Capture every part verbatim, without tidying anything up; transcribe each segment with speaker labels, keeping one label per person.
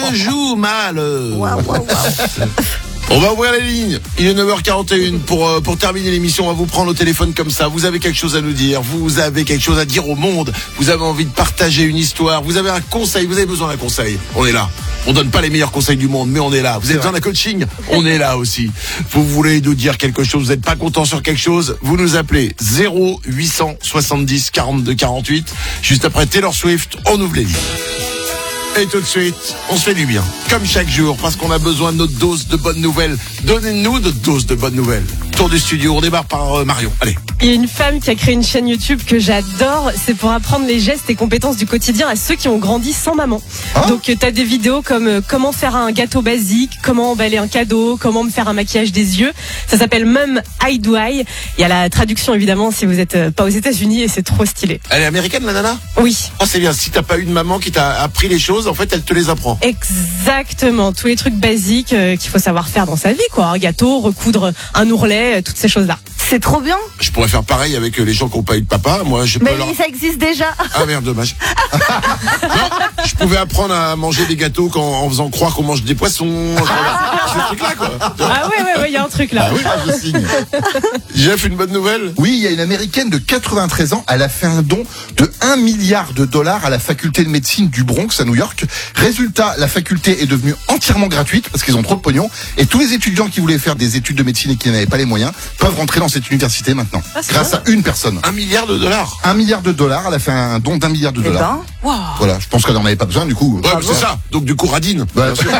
Speaker 1: je joue mal.
Speaker 2: Waouh, waouh, waouh.
Speaker 1: On va ouvrir les lignes. Il est neuf heures quarante et un. Pour, euh, pour terminer l'émission, on va vous prendre au téléphone comme ça. Vous avez quelque chose à nous dire. Vous avez quelque chose à dire au monde. Vous avez envie de partager une histoire. Vous avez un conseil. Vous avez besoin d'un conseil. On est là. On donne pas les meilleurs conseils du monde, mais on est là. Vous avez besoin d'un coaching? On est là aussi. Vous voulez nous dire quelque chose? Vous n'êtes pas content sur quelque chose? Vous nous appelez zéro huit cent soixante-dix quarante-deux quarante-huit. Juste après Taylor Swift, on ouvre les lignes. Et tout de suite, on se fait du bien, comme chaque jour, parce qu'on a besoin de notre dose de bonnes nouvelles. Donnez-nous notre dose de bonnes nouvelles. Tour du studio, on démarre par euh, Marion. Allez.
Speaker 3: Il y a une femme qui a créé une chaîne YouTube que j'adore. C'est pour apprendre les gestes et compétences du quotidien à ceux qui ont grandi sans maman.
Speaker 2: Ah.
Speaker 3: Donc, tu as des vidéos comme euh, comment faire un gâteau basique, comment emballer un cadeau, comment me faire un maquillage des yeux. Ça s'appelle Mum I Do I. Il y a la traduction, évidemment, si vous n'êtes euh, pas aux États-Unis, et c'est trop stylé.
Speaker 1: Elle est américaine, la nana?
Speaker 3: Oui.
Speaker 1: Oh, c'est bien. Si t'as pas eu de maman qui t'a appris les choses, en fait, elle te les apprend.
Speaker 3: Exactement. Tous les trucs basiques euh, qu'il faut savoir faire dans sa vie, quoi. Un gâteau, recoudre un ourlet, euh, toutes ces choses-là.
Speaker 2: C'est trop bien.
Speaker 1: Je pourrais faire pareil avec euh, les gens qui n'ont pas eu de papa. Moi, je peux
Speaker 2: Mais
Speaker 1: leur...
Speaker 2: ça existe déjà.
Speaker 1: Ah merde, dommage. Non, je pouvais apprendre à manger des gâteaux quand, en faisant croire qu'on mange des poissons. Ce truc-là, quoi.
Speaker 3: Ah ouais, ouais, ouais, il y a un truc là.
Speaker 1: Ah oui, je signe. Jeff, une bonne nouvelle?
Speaker 4: Oui, il y a une américaine de quatre-vingt-treize ans, elle a fait un don de un milliard de dollars à la faculté de médecine du Bronx à New York. Résultat, la faculté est devenue entièrement gratuite parce qu'ils ont trop de pognon et tous les étudiants qui voulaient faire des études de médecine et qui n'avaient pas les moyens peuvent rentrer dans cette université maintenant.
Speaker 3: Ah, c'est
Speaker 4: grâce
Speaker 3: vrai.
Speaker 4: à une personne.
Speaker 1: Un milliard de dollars.
Speaker 4: Un milliard de dollars, elle a fait un don d'un milliard de
Speaker 2: Eh
Speaker 4: dollars.
Speaker 2: ben,
Speaker 3: Wow.
Speaker 4: Voilà, je pense qu'elle n'en avait pas besoin du coup.
Speaker 1: Ouais, c'est ça. Donc, du coup, radine.
Speaker 4: Bah,
Speaker 1: Bien sûr.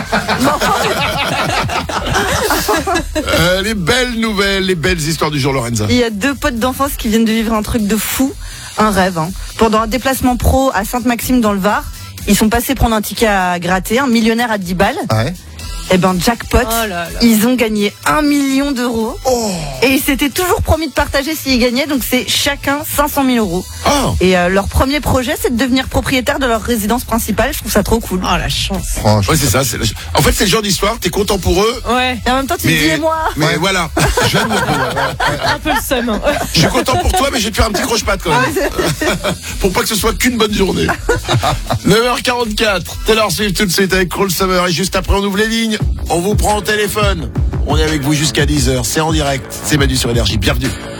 Speaker 1: Euh, les belles nouvelles, les belles histoires du jour, Lorenza.
Speaker 2: il y a deux potes d'enfance qui viennent de vivre un truc de fou, un rêve. Hein. Pendant un déplacement pro à Sainte-Maxime dans le Var, ils sont passés prendre un ticket à gratter, un millionnaire à dix balles.
Speaker 4: Ah ouais.
Speaker 2: Eh ben, jackpot,
Speaker 3: Oh là là.
Speaker 2: ils ont gagné un million d'euros. Et ils s'étaient toujours promis de partager s'ils gagnaient, donc c'est chacun cinq cent mille euros.
Speaker 1: Oh,
Speaker 2: Et euh, leur premier projet, c'est de devenir propriétaire de leur résidence principale. Je trouve ça trop cool.
Speaker 3: Oh la chance.
Speaker 4: Franchement.
Speaker 1: ouais, c'est ça. C'est la- En fait, c'est le genre d'histoire. T'es content pour eux,
Speaker 3: Ouais.
Speaker 2: Et en même temps, tu te dis,
Speaker 1: mais,
Speaker 2: et moi
Speaker 1: mais
Speaker 4: Ouais.
Speaker 1: voilà. J'aime beaucoup.
Speaker 3: Un peu le seum. Hein.
Speaker 1: Je suis content pour toi, mais je vais te faire un petit croche-patte quand même. Pour pas que ce soit qu'une bonne journée. neuf heures quarante-quatre. Taylor Swift tout de suite avec Cruel Summer. Et juste après, on ouvre les lignes. On vous prend au téléphone. On est avec vous jusqu'à dix heures. C'est en direct. C'est Manu sur Énergie. Bienvenue.